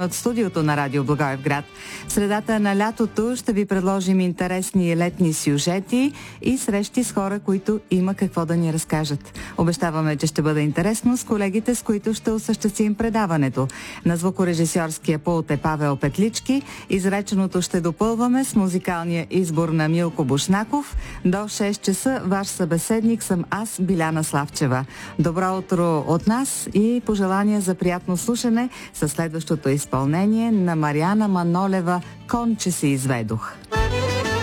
от студиото на Радио Благоевград. В средата на лятото ще ви предложим интересни летни сюжети и срещи с хора, които има какво да ни разкажат. Обещаваме, че ще бъде интересно с колегите, с които ще осъществим предаването. На звукорежисьорския пулт е Павел Петлички. Изреченото ще допълваме с музикалния избор на Милко Бушнаков. До 6 часа ваш събеседник съм аз, Биляна Славчева. Добро утро от нас и пожелания за приятно слушане със следващото изпълнение на Мариана Манолева «Конче се изведох».